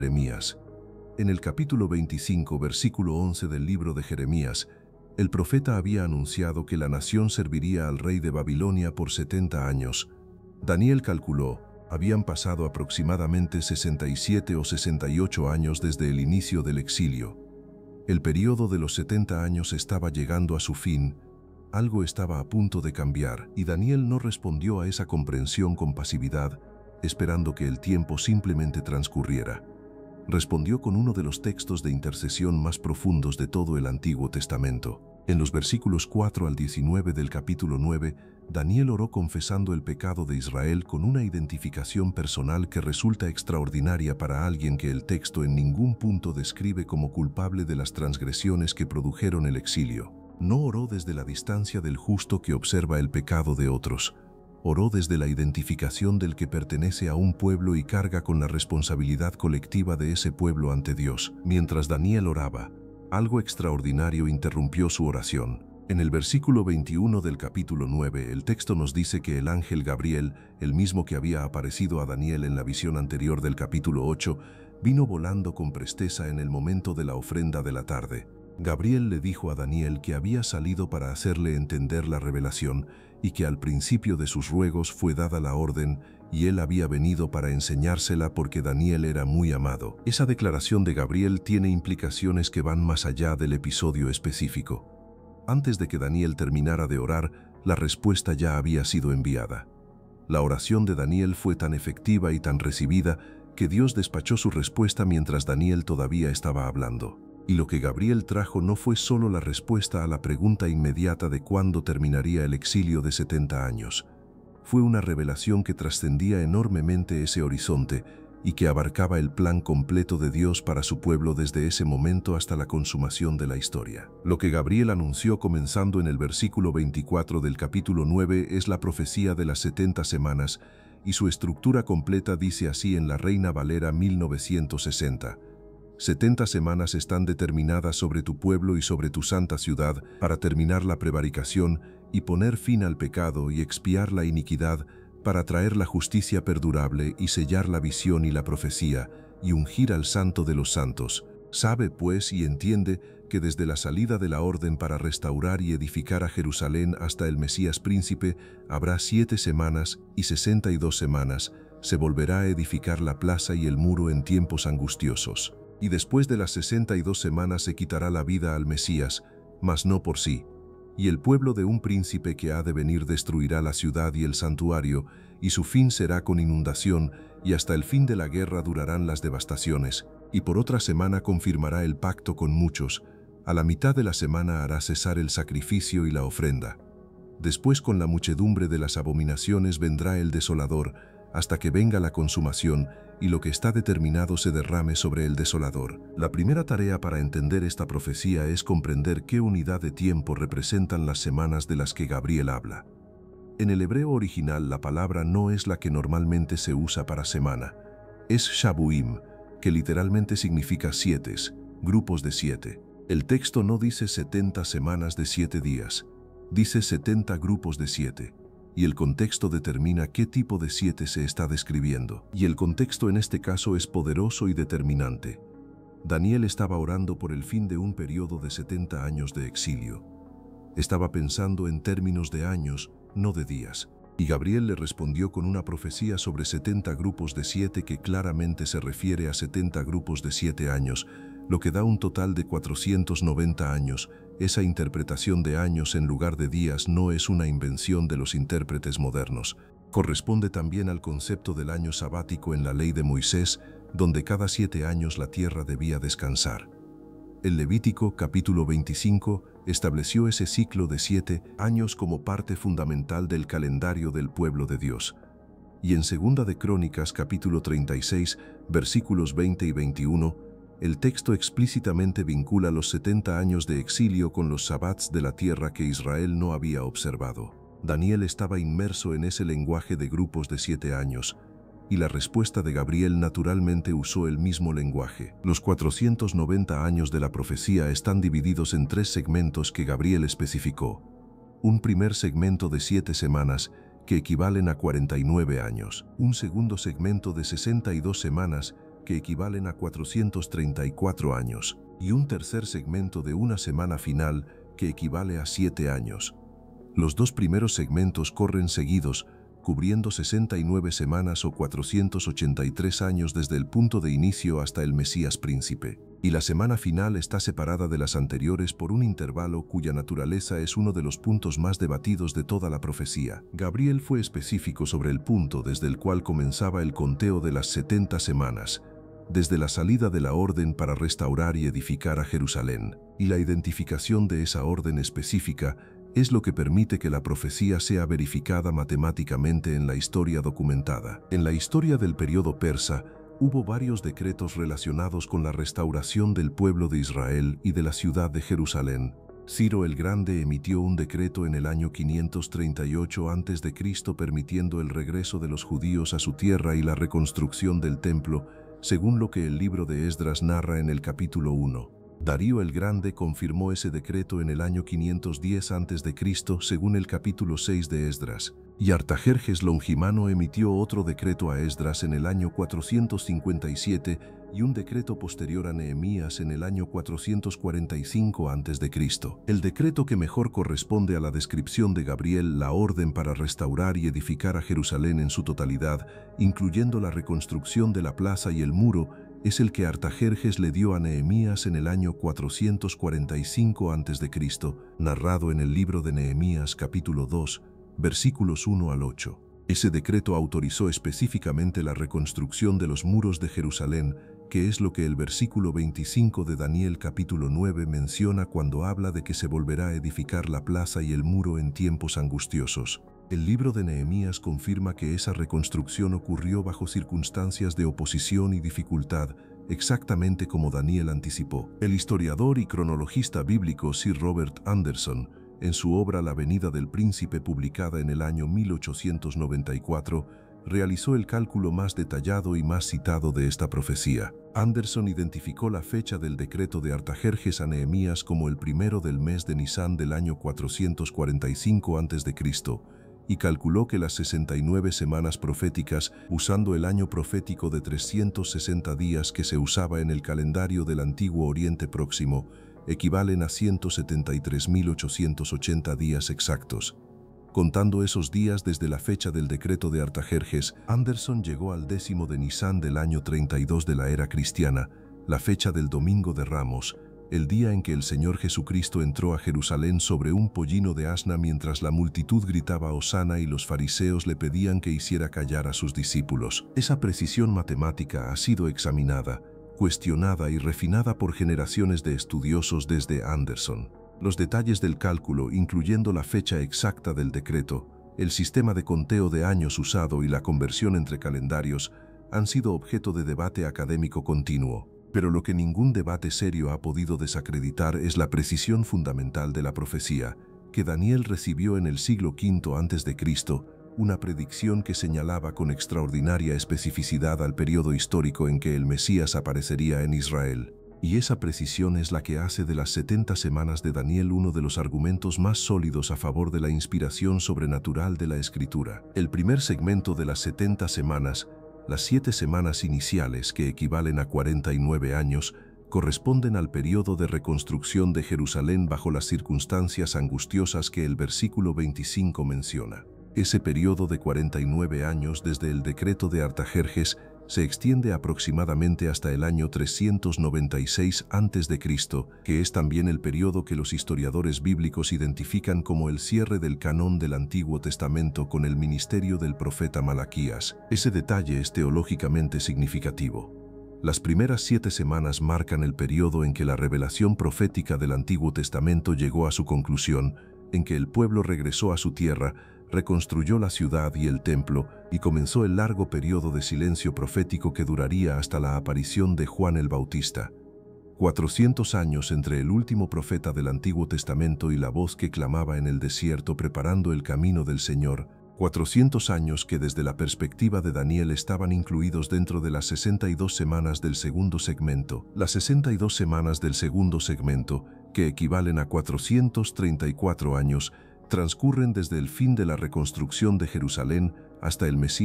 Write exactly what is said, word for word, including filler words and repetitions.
Jeremías. En el capítulo veinticinco, versículo once del libro de Jeremías, el profeta había anunciado que la nación serviría al rey de Babilonia por setenta años. Daniel calculó, habían pasado aproximadamente sesenta y siete o sesenta y ocho años desde el inicio del exilio. El período de los setenta años estaba llegando a su fin, algo estaba a punto de cambiar, y Daniel no respondió a esa comprensión con pasividad, esperando que el tiempo simplemente transcurriera. Respondió con uno de los textos de intercesión más profundos de todo el Antiguo Testamento. En los versículos cuatro al diecinueve del capítulo nueve, Daniel oró confesando el pecado de Israel con una identificación personal que resulta extraordinaria para alguien que el texto en ningún punto describe como culpable de las transgresiones que produjeron el exilio. No oró desde la distancia del justo que observa el pecado de otros. Oró desde la identificación del que pertenece a un pueblo y carga con la responsabilidad colectiva de ese pueblo ante Dios. Mientras Daniel oraba, algo extraordinario interrumpió su oración. En el versículo veintiuno del capítulo nueve, el texto nos dice que el ángel Gabriel, el mismo que había aparecido a Daniel en la visión anterior del capítulo ocho, vino volando con presteza en el momento de la ofrenda de la tarde. Gabriel le dijo a Daniel que había salido para hacerle entender la revelación y que al principio de sus ruegos fue dada la orden y él había venido para enseñársela porque Daniel era muy amado. Esa declaración de Gabriel tiene implicaciones que van más allá del episodio específico. Antes de que Daniel terminara de orar, la respuesta ya había sido enviada. La oración de Daniel fue tan efectiva y tan recibida que Dios despachó su respuesta mientras Daniel todavía estaba hablando. Y lo que Gabriel trajo no fue solo la respuesta a la pregunta inmediata de cuándo terminaría el exilio de setenta años. Fue una revelación que trascendía enormemente ese horizonte y que abarcaba el plan completo de Dios para su pueblo desde ese momento hasta la consumación de la historia. Lo que Gabriel anunció comenzando en el versículo veinticuatro del capítulo nueve es la profecía de las setenta semanas y su estructura completa dice así en la Reina Valera mil novecientos sesenta. setenta semanas están determinadas sobre tu pueblo y sobre tu santa ciudad para terminar la prevaricación y poner fin al pecado y expiar la iniquidad, para traer la justicia perdurable y sellar la visión y la profecía, y ungir al santo de los santos. Sabe, pues, y entiende que desde la salida de la orden para restaurar y edificar a Jerusalén hasta el Mesías príncipe, habrá siete semanas y sesenta y dos semanas, se volverá a edificar la plaza y el muro en tiempos angustiosos. Y después de las sesenta y dos semanas se quitará la vida al Mesías, mas no por sí. Y el pueblo de un príncipe que ha de venir destruirá la ciudad y el santuario, y su fin será con inundación, y hasta el fin de la guerra durarán las devastaciones. Y por otra semana confirmará el pacto con muchos. A la mitad de la semana hará cesar el sacrificio y la ofrenda. Después con la muchedumbre de las abominaciones vendrá el desolador, hasta que venga la consumación, y lo que está determinado se derrame sobre el desolador. La primera tarea para entender esta profecía es comprender qué unidad de tiempo representan las semanas de las que Gabriel habla. En el hebreo original la palabra no es la que normalmente se usa para semana. Es shabuim, que literalmente significa siete, grupos de siete. El texto no dice setenta semanas de siete días, dice setenta grupos de siete. Y el contexto determina qué tipo de siete se está describiendo. Y el contexto en este caso es poderoso y determinante. Daniel estaba orando por el fin de un periodo de setenta años de exilio. Estaba pensando en términos de años, no de días. Y Gabriel le respondió con una profecía sobre setenta grupos de siete que claramente se refiere a setenta grupos de siete años, lo que da un total de cuatrocientos noventa años. Esa interpretación de años en lugar de días no es una invención de los intérpretes modernos. Corresponde también al concepto del año sabático en la ley de Moisés, donde cada siete años la tierra debía descansar. El Levítico, capítulo veinticinco, estableció ese ciclo de siete años como parte fundamental del calendario del pueblo de Dios. Y en Segunda de Crónicas, capítulo treinta y seis, versículos veinte y veintiuno, el texto explícitamente vincula los setenta años de exilio con los sabbats de la tierra que Israel no había observado. Daniel estaba inmerso en ese lenguaje de grupos de siete años, y la respuesta de Gabriel naturalmente usó el mismo lenguaje. Los cuatrocientos noventa años de la profecía están divididos en tres segmentos que Gabriel especificó. Un primer segmento de siete semanas, que equivalen a cuarenta y nueve años. Un segundo segmento de sesenta y dos semanas, que equivalen a cuatrocientos treinta y cuatro años, y un tercer segmento de una semana final, que equivale a siete años. Los dos primeros segmentos corren seguidos, cubriendo sesenta y nueve semanas o cuatrocientos ochenta y tres años desde el punto de inicio hasta el Mesías príncipe. Y la semana final está separada de las anteriores por un intervalo cuya naturaleza es uno de los puntos más debatidos de toda la profecía. Gabriel fue específico sobre el punto desde el cual comenzaba el conteo de las setenta semanas, desde la salida de la orden para restaurar y edificar a Jerusalén. Y la identificación de esa orden específica es lo que permite que la profecía sea verificada matemáticamente en la historia documentada. En la historia del periodo persa, hubo varios decretos relacionados con la restauración del pueblo de Israel y de la ciudad de Jerusalén. Ciro el Grande emitió un decreto en el año quinientos treinta y ocho antes de Cristo permitiendo el regreso de los judíos a su tierra y la reconstrucción del templo, según lo que el libro de Esdras narra en el capítulo uno. Darío el Grande confirmó ese decreto en el año quinientos diez antes de Cristo según el capítulo seis de Esdras, y Artajerjes Longimano emitió otro decreto a Esdras en el año cuatrocientos cincuenta y siete y un decreto posterior a Nehemías en el año cuatrocientos cuarenta y cinco antes de Cristo. El decreto que mejor corresponde a la descripción de Gabriel, la orden para restaurar y edificar a Jerusalén en su totalidad, incluyendo la reconstrucción de la plaza y el muro, es el que Artajerjes le dio a Nehemías en el año cuatrocientos cuarenta y cinco antes de Cristo, narrado en el libro de Nehemías capítulo dos, versículos uno al ocho. Ese decreto autorizó específicamente la reconstrucción de los muros de Jerusalén, que es lo que el versículo veinticinco de Daniel capítulo nueve menciona cuando habla de que se volverá a edificar la plaza y el muro en tiempos angustiosos. El libro de Nehemías confirma que esa reconstrucción ocurrió bajo circunstancias de oposición y dificultad, exactamente como Daniel anticipó. El historiador y cronologista bíblico Sir Robert Anderson, en su obra La venida del príncipe publicada en el año mil ochocientos noventa y cuatro, realizó el cálculo más detallado y más citado de esta profecía. Anderson identificó la fecha del decreto de Artajerjes a Nehemías como el primero del mes de Nisán del año cuatrocientos cuarenta y cinco antes de Cristo, y calculó que las sesenta y nueve semanas proféticas, usando el año profético de trescientos sesenta días que se usaba en el calendario del Antiguo Oriente Próximo, equivalen a ciento setenta y tres mil ochocientos ochenta días exactos. Contando esos días desde la fecha del decreto de Artajerjes, Anderson llegó al décimo de Nisán del año treinta y dos de la era cristiana, la fecha del Domingo de Ramos, el día en que el Señor Jesucristo entró a Jerusalén sobre un pollino de asna mientras la multitud gritaba Hosana y los fariseos le pedían que hiciera callar a sus discípulos. Esa precisión matemática ha sido examinada, cuestionada y refinada por generaciones de estudiosos desde Anderson. Los detalles del cálculo, incluyendo la fecha exacta del decreto, el sistema de conteo de años usado y la conversión entre calendarios, han sido objeto de debate académico continuo. Pero lo que ningún debate serio ha podido desacreditar es la precisión fundamental de la profecía, que Daniel recibió en el siglo quinto antes de Cristo, una predicción que señalaba con extraordinaria especificidad al periodo histórico en que el Mesías aparecería en Israel. Y esa precisión es la que hace de las setenta semanas de Daniel uno de los argumentos más sólidos a favor de la inspiración sobrenatural de la Escritura. El primer segmento de las setenta semanas, las siete semanas iniciales, que equivalen a cuarenta y nueve años, corresponden al periodo de reconstrucción de Jerusalén bajo las circunstancias angustiosas que el versículo veinticinco menciona. Ese periodo de cuarenta y nueve años desde el decreto de Artajerjes se extiende aproximadamente hasta el año trescientos noventa y seis antes de Cristo, que es también el periodo que los historiadores bíblicos identifican como el cierre del canon del Antiguo Testamento con el ministerio del profeta Malaquías. Ese detalle es teológicamente significativo. Las primeras siete semanas marcan el periodo en que la revelación profética del Antiguo Testamento llegó a su conclusión, en que el pueblo regresó a su tierra, reconstruyó la ciudad y el templo y comenzó el largo periodo de silencio profético que duraría hasta la aparición de Juan el Bautista. cuatrocientos años entre el último profeta del Antiguo Testamento y la voz que clamaba en el desierto preparando el camino del Señor. cuatrocientos años que desde la perspectiva de Daniel estaban incluidos dentro de las sesenta y dos semanas del segundo segmento. Las sesenta y dos semanas del segundo segmento, que equivalen a cuatrocientos treinta y cuatro años, transcurren desde el fin de la reconstrucción de Jerusalén hasta el Mesías.